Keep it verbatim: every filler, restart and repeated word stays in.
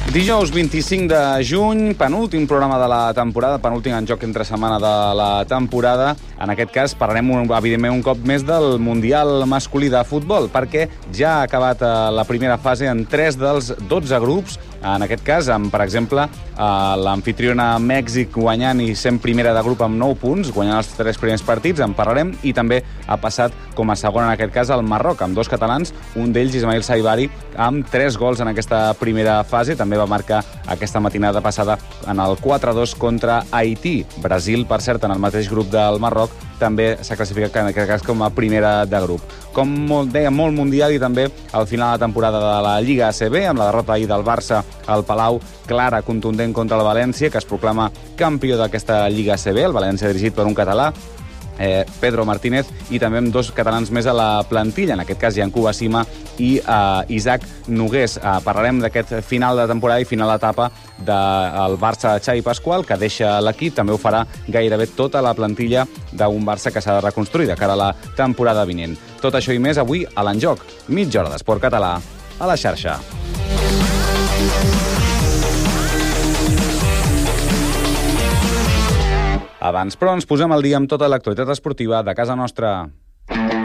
Dijous vint-i-cinc de juny, penúltim programa de la temporada, penúltim en joc entre setmana de la temporada. En aquest cas parlarem, evidentment, un cop més del Mundial masculí de futbol, perquè ja ha acabat la primera fase en tres dels dotze grups. En aquest cas, amb, per exemple, l'amfitriona Mèxic guanyant i sent primera de grup amb nou punts, guanyant els tres primers partits, en parlarem, i també ha passat com a segon, en aquest cas, el Marroc, amb dos catalans, un d'ells, Ismail Saibari, amb tres gols en aquesta primera fase. També va marcar aquesta matinada passada en el quatre a dos contra Haití. Brasil, per cert, en el mateix grup del Marroc, també s'ha classificat en aquest cas com a primera de grup. Com molt, deia, molt mundial, i també al final de la temporada de la Lliga A C B, amb la derrota ahir del Barça al Palau, clara, contundent contra el València, que es proclama campió d'aquesta Lliga A C B, el València dirigit per un català, Eh, Pedro Martínez, i també amb dos catalans més a la plantilla, en aquest cas Yankuba Sima i eh, Isaac Nogués. Eh, parlarem d'aquest final de temporada i final d'etapa del Barça de Xavi Pasqual, que deixa l'equip. També ho farà gairebé tota la plantilla d'un Barça que s'ha de reconstruir de cara a la temporada vinent. Tot això i més avui a l'Enjoc, mitja hora d'esport català a la xarxa. Abans, però, ens posem al dia amb tota l'actualitat esportiva de casa nostra.